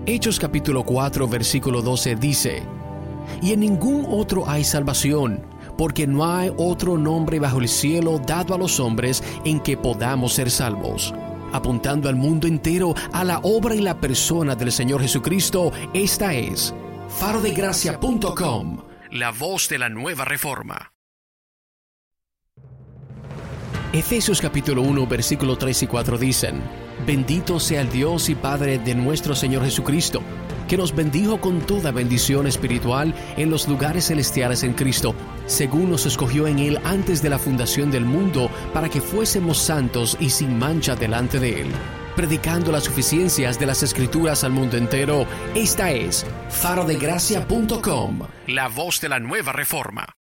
Hechos capítulo 4, versículo 12 dice: Y en ningún otro hay salvación, porque no hay otro nombre bajo el cielo dado a los hombres en que podamos ser salvos. Apuntando al mundo entero a la obra y la persona del Señor Jesucristo, esta es farodegracia.com, la voz de la nueva reforma. Efesios capítulo 1, versículo 3 y 4 dicen: Bendito sea el Dios y Padre de nuestro Señor Jesucristo, que nos bendijo con toda bendición espiritual en los lugares celestiales en Cristo, según nos escogió en Él antes de la fundación del mundo, para que fuésemos santos y sin mancha delante de Él. Predicando las suficiencias de las Escrituras al mundo entero, esta es farodegracia.com, la voz de la nueva reforma.